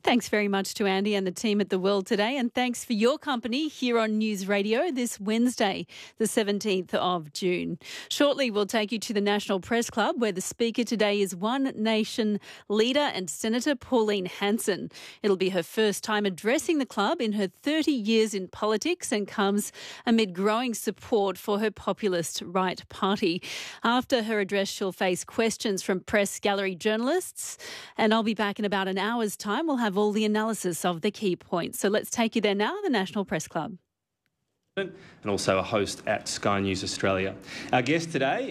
Thanks very much to Andy and the team at The World today, and thanks for your company here on News Radio this Wednesday, the 17th of June. Shortly, we'll take you to the National Press Club, where the speaker today is One Nation leader and Senator Pauline Hanson. It'll be her first time addressing the club in her 30 years in politics and comes amid growing support for her populist right party. After her address, she'll face questions from press gallery journalists, and I'll be back in about an hour's time. We'll have all the analysis of the key points. So let's take you there now, the National Press Club. And also a host at Sky News Australia. Our guest today